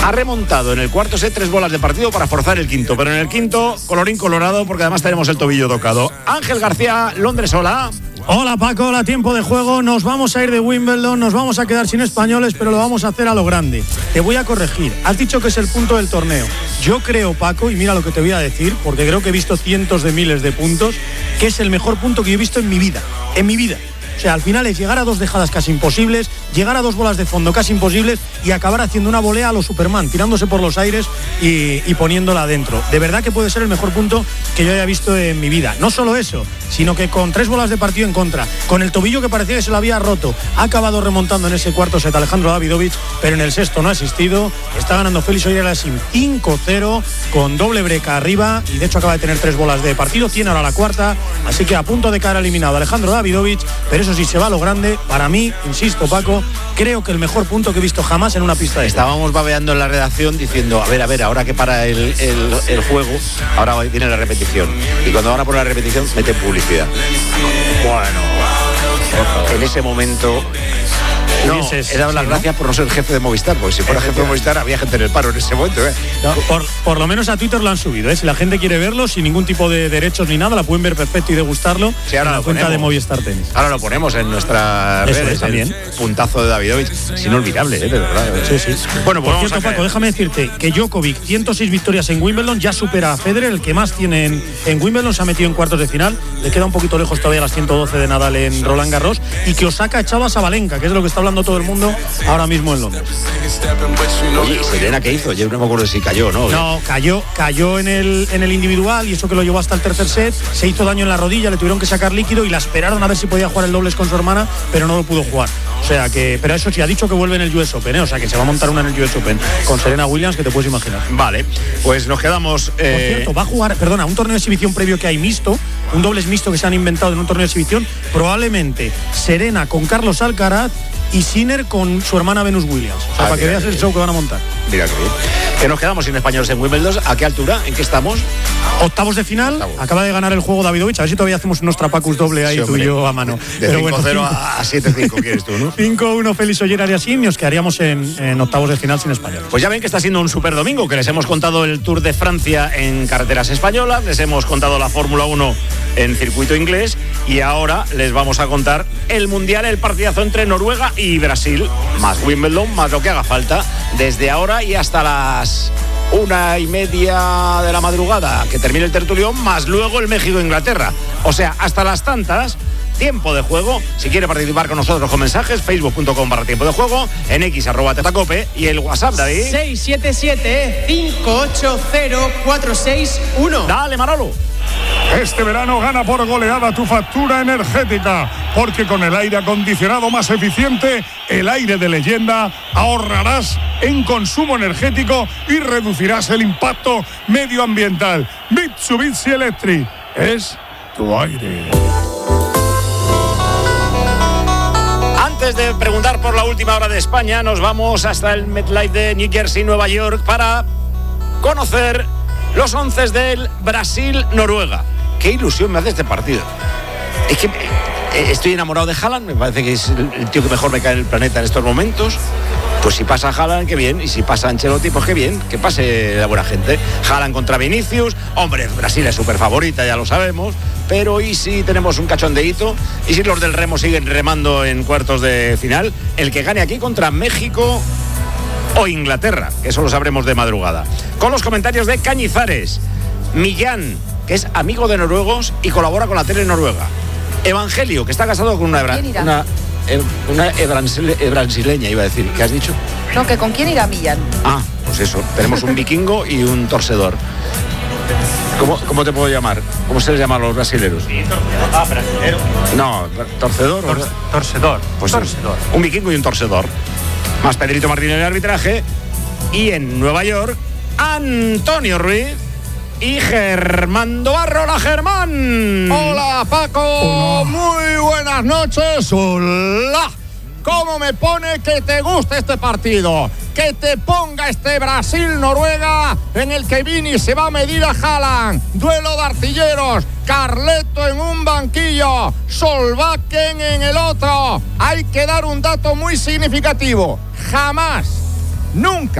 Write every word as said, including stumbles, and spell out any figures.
Ha remontado en el cuarto set tres bolas de partido para forzar el quinto, pero en el quinto, colorín colorado, porque además tenemos el tobillo tocado. Ángel García, Londres, hola. Hola Paco, hola, tiempo de juego. Nos vamos a ir de Wimbledon, nos vamos a quedar sin españoles, pero lo vamos a hacer a lo grande. Te voy a corregir, has dicho que es el punto del torneo. Yo creo, Paco, y mira lo que te voy a decir, porque creo que he visto cientos de miles de puntos, que es el mejor punto que yo he visto en mi vida, en mi vida. O sea, al final es llegar a dos dejadas casi imposibles, llegar a dos bolas de fondo casi imposibles y acabar haciendo una volea a lo Superman, tirándose por los aires y, y poniéndola adentro. De verdad que puede ser el mejor punto que yo haya visto en mi vida. No solo eso, sino que con tres bolas de partido en contra, con el tobillo que parecía que se lo había roto, ha acabado remontando en ese cuarto set Alejandro Davidovich, pero en el sexto no ha existido. Está ganando Félix Auger-Aliassime cinco cero con doble breca arriba y de hecho acaba de tener tres bolas de partido, tiene ahora la cuarta, así que a punto de caer eliminado Alejandro Davidovich, pero eso sí, se va a lo grande. Para mí, insisto, Paco, creo que el mejor punto que he visto jamás en una pista de Estábamos babeando en la redacción diciendo, a ver, a ver, ahora que para el, el, el juego, ahora viene la repetición. Y cuando van a poner la repetición, meten publicidad. Bueno, en ese momento... No, he dado las sí, gracias ¿no? por no ser jefe de Movistar, porque si fuera jefe de Movistar había gente en el paro en ese momento. ¿eh? No, por, por lo menos a Twitter lo han subido, ¿eh? Si la gente quiere verlo sin ningún tipo de derechos ni nada, la pueden ver perfecto y degustarlo sí, ahora en la lo cuenta ponemos. de Movistar Tenis. Ahora lo ponemos en nuestras Eso redes es, también. Puntazo de Davidovich, es inolvidable, ¿eh? De verdad. Sí, sí. Bueno, pues por cierto, Paco, déjame decirte que Djokovic, ciento seis victorias en Wimbledon, ya supera a Federer, el que más tiene en, en Wimbledon, se ha metido en cuartos de final, le queda un poquito lejos todavía las ciento doce de Nadal en Roland Garros, y que Osaka ha echado a Sabalenka, que es de lo que está hablando todo el mundo ahora mismo en Londres. Oye, Serena, ¿qué hizo? Yo no me acuerdo si cayó, ¿no? No, cayó, cayó en el, en el individual y eso que lo llevó hasta el tercer set, se hizo daño en la rodilla, le tuvieron que sacar líquido y la esperaron a ver si podía jugar el dobles con su hermana, pero no lo pudo jugar. O sea que, pero eso sí, ha dicho que vuelve en el U S Open, ¿eh? O sea que se va a montar una en el U S Open con Serena Williams, que te puedes imaginar. Vale, pues nos quedamos... Eh... Por cierto, va a jugar, perdona, un torneo de exhibición previo que hay mixto, un dobles mixto que se han inventado en un torneo de exhibición, probablemente Serena con Carlos Alcaraz y Sinner con su hermana Venus Williams. O sea, ah, para que veas el show que van a montar. Mira que bien. Que nos quedamos sin españoles en Wimbledon. ¿A qué altura? ¿En qué estamos? Octavos de final. Octavos. Acaba de ganar el juego Davidovich. A ver si todavía hacemos unos trapacus doble ahí, sí, tú y yo a mano. De cinco cero bueno, a siete cinco quieres tú, ¿no? cinco uno Félix Auger-Aliassime y nos quedaríamos en, en octavos de final sin españoles. Pues ya ven que está siendo un super domingo, que les hemos contado el Tour de Francia en carreteras españolas, les hemos contado la Fórmula uno en circuito inglés y ahora les vamos a contar el Mundial, el partidazo entre Noruega y Brasil, más Wimbledon, más lo que haga falta, desde ahora y hasta las una y media de la madrugada que termine el tertulión, más luego el México-Inglaterra. O sea, hasta las tantas, tiempo de juego. Si quiere participar con nosotros con mensajes, facebook punto com barra tiempo de juego, en x arroba tetacope y el WhatsApp, David. seis siete siete cinco ocho cero cuatro seis uno. Dale, Manolo. Este verano gana por goleada tu factura energética, porque con el aire acondicionado más eficiente, el aire de leyenda, ahorrarás en consumo energético y reducirás el impacto medioambiental. Mitsubishi Electric es tu aire. Antes de preguntar por la última hora de España, nos vamos hasta el MetLife de New Jersey, Nueva York, para conocer los once del Brasil-Noruega. Qué ilusión me hace este partido. Es que estoy enamorado de Haaland, me parece que es el tío que mejor me cae en el planeta en estos momentos. Pues si pasa Haaland, qué bien. Y si pasa Ancelotti, pues qué bien. Que pase la buena gente. Haaland contra Vinicius. Hombre, Brasil es súper favorita, ya lo sabemos. Pero ¿y si tenemos un cachondeíto? ¿Y si los del remo siguen remando en cuartos de final? El que gane aquí contra México o Inglaterra, que eso lo sabremos de madrugada. Con los comentarios de Cañizares, Millán, que es amigo de noruegos y colabora con la tele noruega. Evangelio, que está casado con una hebra, una, una brasileña, iba a decir. ¿Qué has dicho? No, que con quién irá Millán. Ah, pues eso. Tenemos un vikingo y un torcedor. ¿Cómo, ¿Cómo te puedo llamar? ¿Cómo se les llama a los brasileros? Sí, torcedor. Ah, brasilero. No, torcedor. Tor, torcedor. Pues torcedor. Un vikingo y un torcedor. Más Pedrito Martínez en el arbitraje. Y en Nueva York, Antonio Ruiz y Germán Dobarro. ¡Hola, Germán! ¡Hola, Paco! Hola. Muy buenas noches. ¡Hola! ¿Cómo me pone que te guste este partido? Que te ponga este Brasil-Noruega en el que Vini se va a medir a Haaland. Duelo de artilleros. Carleto en un banquillo. Solbakken en el otro. Hay que dar un dato muy significativo. Jamás, nunca